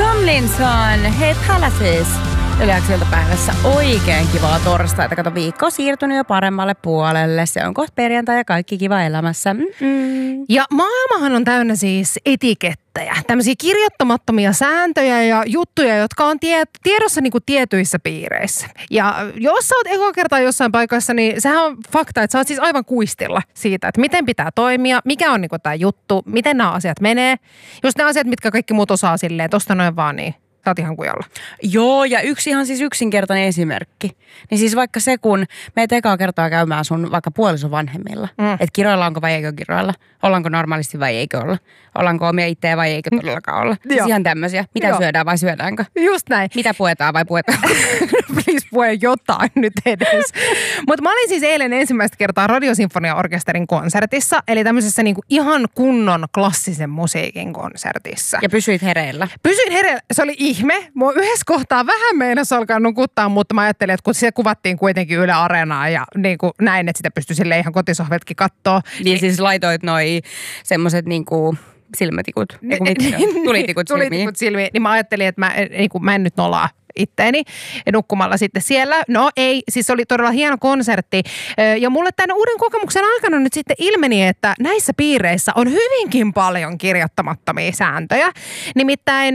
Tomlinson, hei Palaces. Yleensä päivässä oikein kivaa torstaita. Kato, viikko on siirtynyt jo paremmalle puolelle. Se on kohta perjantai ja kaikki kiva elämässä. Ja maailmahan on täynnä siis etikettejä. Tämmöisiä kirjoittamattomia sääntöjä ja juttuja, jotka on tiedossa niin kuin tietyissä piireissä. Ja jos sä oot eka kertaa jossain paikassa, niin sehän on fakta, että sä oot siis aivan kuistilla siitä, että miten pitää toimia, mikä on niin kuin tää juttu, miten nämä asiat menee. Just ne asiat, mitkä kaikki muut osaa silleen, tosta noin vaan niin. Sä oot ihan kujalla. Joo, ja yksi ihan siis yksinkertainen esimerkki. Niin siis vaikka se, kun meet ekaa kertaa käymään sun vaikka puolison vanhemmilla. Että kiroillaanko vai eikö kiroilla? Ollaanko normaalisti vai eikö olla? Ollaanko omia itseä vai eikö todellakaan olla? Siis ihan tämmöisiä. Mitä syödään vai syödäänkö? Just näin. Mitä puetaan vai puetaan? Please pue jotain nyt edes. Mutta mä olin siis eilen ensimmäistä kertaa Radiosinfonia-orkesterin konsertissa. Eli tämmöisessä niinku ihan kunnon klassisen musiikin konsertissa. Ja pysyit hereillä? Pysyin hereillä. Se oli ihme. Mua yhdessä kohtaa vähän meinasi alkaa nukuttaa, mutta mä ajattelin, että kun se kuvattiin kuitenkin Yle Areenaa ja niin kuin näin, että sitä pystyi sille ihan kotisohveltakin kattoo. Niin siis laitoit noi semmoset niinku silmätikut, tulitikut silmiin. Niin mä ajattelin, että mä en nyt nolaa itteeni nukkumalla sitten siellä. No ei, siis oli todella hieno konsertti. Ja mulle tämän uuden kokemuksen aikana nyt sitten ilmeni, että näissä piireissä on hyvinkin paljon kirjoittamattomia sääntöjä. Nimittäin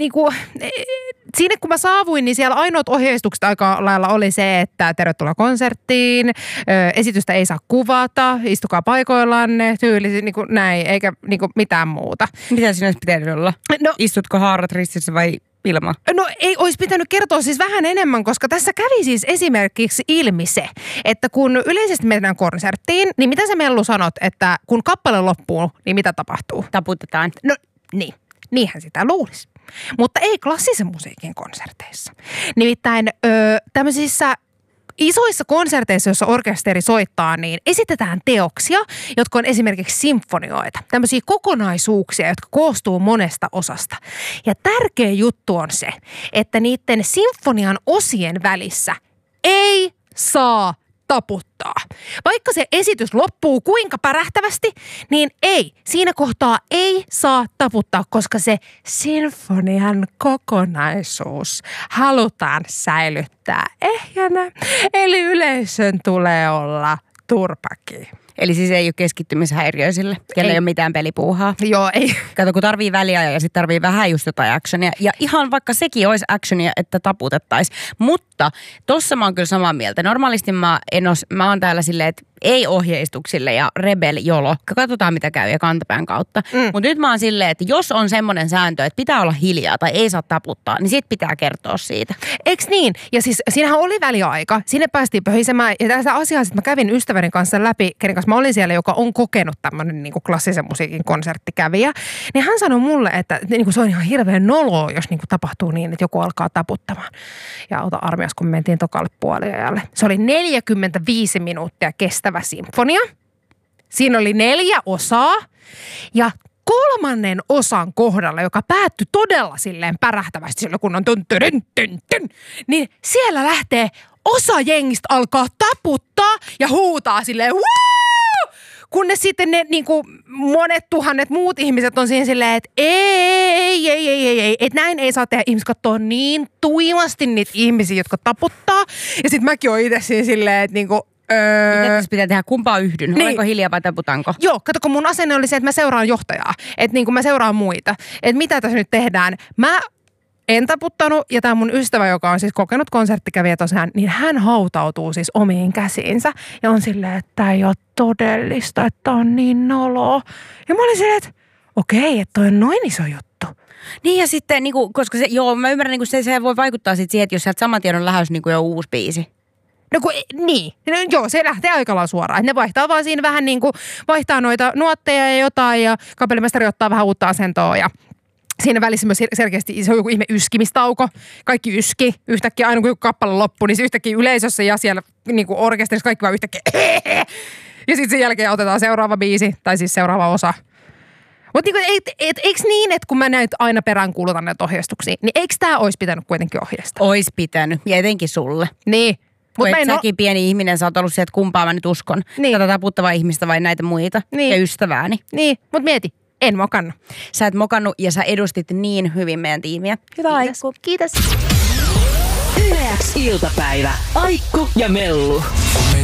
siinä kun mä saavuin, niin siellä ainoat ohjeistukset aika lailla oli se, että tervetuloa konserttiin, esitystä ei saa kuvata, istukaa paikoillanne, tyyli niin kuin näin, eikä niin kuin mitään muuta. Mitä siinä olisi pitänyt olla? No, istutko haarat ristissä vai ilman? No ei olisi pitänyt kertoa siis vähän enemmän, koska tässä kävi siis esimerkiksi ilmi se, että kun yleisesti mennään konserttiin, niin mitä sä Mellu sanot, että kun kappale loppuu, niin mitä tapahtuu? Taputetaan. No niin, niinhän sitä luulisi. Mutta ei klassisen musiikin konserteissa. Nimittäin tämmöisissä isoissa konserteissa, joissa orkesteri soittaa, niin esitetään teoksia, jotka on esimerkiksi sinfonioita. Tämmöisiä kokonaisuuksia, jotka koostuu monesta osasta. Ja tärkeä juttu on se, että niiden sinfonian osien välissä ei saa taputtaa. Vaikka se esitys loppuu kuinka pärähtävästi, niin ei. Siinä kohtaa ei saa taputtaa, koska se sinfonian kokonaisuus halutaan säilyttää ehjänä. Eli yleisön tulee olla turpaki. Eli siis ei ole keskittymishäiriöisille, kelle ei ole mitään pelipuuhaa. Joo, ei. Kato, kun tarvii väliä ja sitten tarvii vähän just jotain actionia. Ja ihan vaikka sekin olisi actionia, että taputettaisiin. Mutta tossa mä oon kyllä samaa mieltä. Normaalisti mä oon täällä silleen, että ei ohjeistuksille ja rebel jolo. Katsotaan mitä käy ja kantapään kautta. Mutta nyt mä oon silleen, että jos on semmoinen sääntö, että pitää olla hiljaa tai ei saa taputtaa, niin sit pitää kertoa siitä. Eiks niin? Ja siis siinähän oli väliaika. Sinne päästiin pöhisemään. Ja tästä asiaa sitten mä kävin ystäväni kanssa läpi, kenen kanssa mä olin siellä, joka on kokenut tämmöinen niin kuin klassisen musiikin konserttikävijä. Niin hän sanoi mulle, että niin kuin se on ihan hirveän noloa, jos niin kuin tapahtuu niin, että joku alkaa taputtamaan. Ja auta armias, kun mentiin tokalle puoliajalle. Se oli 45 minuuttia kestävä sinfonia. Siinä oli 4 osaa. Ja 3. osan kohdalla, joka päättyi todella silleen pärähtävästi silloin, kun on niin siellä lähtee osa jengistä alkaa taputtaa ja huutaa silleen Woo! Kunnes sitten ne niin kuin monet tuhannet muut ihmiset on siinä silleen, että ei, että näin ei saa tehdä. Ihmiset katsoo niin tuimasti niitä ihmisiä, jotka taputtaa. Ja sitten mäkin oon itse siinä silleen, että niinku mitä tässä pitää tehdä? Kumpaa yhdyn? Niin. Olenko hiljaa vai taputanko? Joo, kato, kun mun asenne oli se, että mä seuraan johtajaa. Että niin kuin mä seuraan muita. Että mitä tässä nyt tehdään? Mä en taputtanut, ja tämä mun ystävä, joka on siis kokenut konserttikävijä tosiaan, niin hän hautautuu siis omiin käsiinsä. Ja on silleen, että tämä ei ole todellista, että on niin noloa. Ja mä olin silleen, että okei, että toi on noin iso juttu. Niin ja sitten, niin kuin, koska se, joo, mä ymmärrän, niin se voi vaikuttaa sitten siihen, että jos sieltä saman tien on lähdössä niin kuin jo uusi biisi. No kun, niin. No, joo, se lähtee aika lailla suoraan. Ne vaihtaa vaan siinä vähän niin kuin, vaihtaa noita nuotteja ja jotain ja kapellimestari ottaa vähän uutta asentoa ja siinä välissä myös selkeästi se on joku ihme yskimistauko. Kaikki yski. Yhtäkkiä aina kun kappale loppui, niin se yhtäkkiä yleisössä ja siellä niin kuin orkesterissa kaikki vaan yhtäkkiä. Ja sitten sen jälkeen otetaan seuraava biisi tai siis seuraava osa. Mutta niin eikö niin, että kun mä näyt aina peräänkuulutan näitä ohjeistuksia, niin eikö tämä olisi pitänyt kuitenkin ohjeistaa? Ois pitänyt, ja etenkin sulle. Niin. Mutta säkin pieni ihminen, sä oot ollut sieltä, kumpaa mä nyt uskon. Niin. Tätä taputtavaa ihmistä vai näitä muita. Niin. Ja ystävääni. Niin, mutta mieti. En mokannut. Sä et mokannut ja sä edustit niin hyvin meidän tiimiä. Hyvä Aikku. Kiitos. Yle X iltapäivä. Aikku ja Mellu.